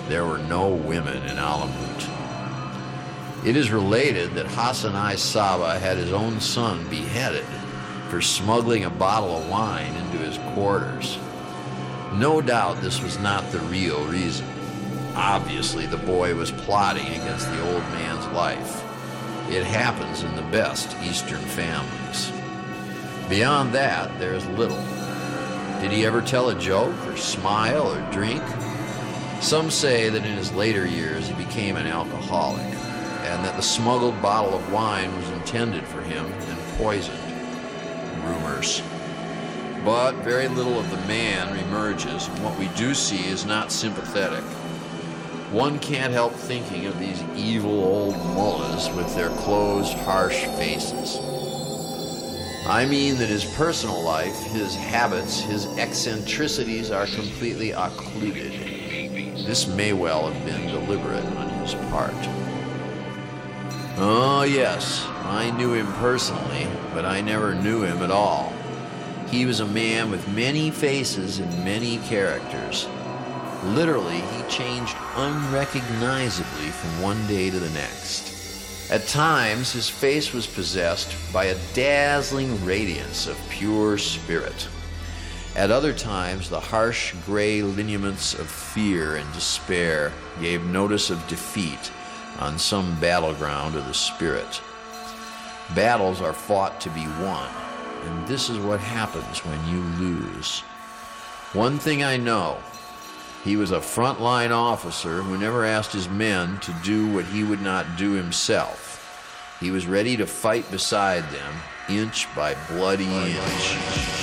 there were no women in Alamut. It is related that Hassan I Saba had his own son beheaded for smuggling a bottle of wine into his quarters. No doubt this was not the real reason. Obviously, the boy was plotting against the old man's life. It happens in the best Eastern families. Beyond that, there is little. Did he ever tell a joke or smile or drink? Some say that in his later years he became an alcoholic, and that the smuggled bottle of wine was intended for him and poisoned. Rumors. But very little of the man emerges, and what we do see is not sympathetic. One can't help thinking of these evil old mullahs with their closed, harsh faces. I mean that his personal life, his habits, his eccentricities are completely occluded. This may well have been deliberate on his part. Oh yes, I knew him personally, but I never knew him at all. He was a man with many faces and many characters. Literally, he changed unrecognizably from one day to the next. At times, his face was possessed by a dazzling radiance of pure spirit. At other times, the harsh gray lineaments of fear and despair gave notice of defeat on some battleground of the spirit. Battles are fought to be won, and this is what happens when you lose. One thing I know, he was a frontline officer who never asked his men to do what he would not do himself. He was ready to fight beside them, inch by bloody inch.